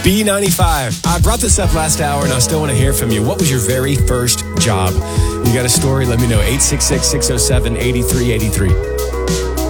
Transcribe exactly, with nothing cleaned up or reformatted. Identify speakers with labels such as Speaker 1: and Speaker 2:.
Speaker 1: B ninety-five. I brought this up last hour and I still want to hear from you. What was your very first job? You got a story? Let me know. eight six six, six oh seven, eight three eight three.